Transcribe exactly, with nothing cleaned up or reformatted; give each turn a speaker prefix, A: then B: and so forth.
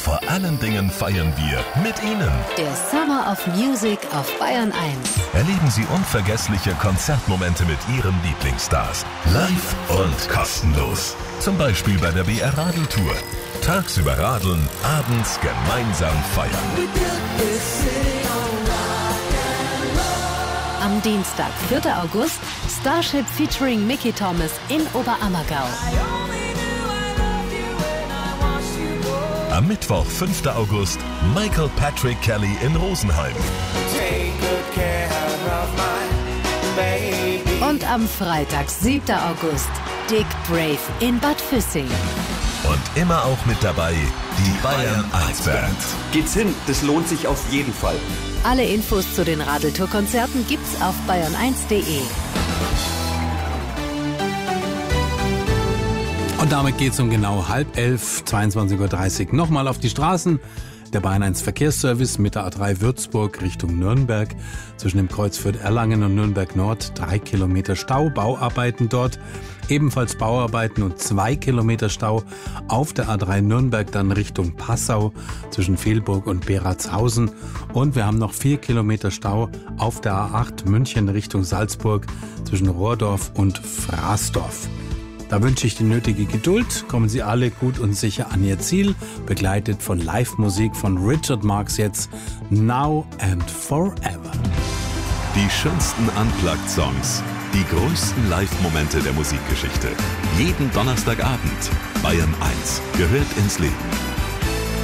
A: vor allen Dingen feiern wir mit Ihnen.
B: Der Summer of Music auf Bayern eins.
A: Erleben Sie unvergessliche Konzertmomente mit Ihren Lieblingsstars. Live und kostenlos. Zum Beispiel bei der B R Radeltour. Tagsüber radeln, abends gemeinsam feiern.
B: Am Dienstag, vierter August, Starship featuring Mickey Thomas in Oberammergau.
A: Am Mittwoch, fünfter August, Michael Patrick Kelly in Rosenheim.
B: Und am Freitag, siebter August, Dick Brave in Bad Füssing.
A: Und immer auch mit dabei die Bayern eins Band.
C: Geht's hin, das lohnt sich auf jeden Fall.
B: Alle Infos zu den Radeltour-Konzerten gibt's auf bayern eins punkt de.
D: Und damit geht's um genau halb elf, zweiundzwanzig Uhr dreißig, nochmal auf die Straßen. Der Bayern eins Verkehrsservice mit der A drei Würzburg Richtung Nürnberg. Zwischen dem Kreuz Fürth-Erlangen und Nürnberg Nord drei Kilometer Stau, Bauarbeiten dort. Ebenfalls Bauarbeiten und zwei Kilometer Stau auf der A drei Nürnberg dann Richtung Passau zwischen Velburg und Beratshausen. Und wir haben noch vier Kilometer Stau auf der A acht München Richtung Salzburg zwischen Rohrdorf und Fraßdorf. Da wünsche ich die nötige Geduld. Kommen Sie alle gut und sicher an Ihr Ziel. Begleitet von Live-Musik von Richard Marx jetzt Now and Forever.
A: Die schönsten Unplugged-Songs, die größten Live-Momente der Musikgeschichte. Jeden Donnerstagabend. Bayern eins gehört ins Leben.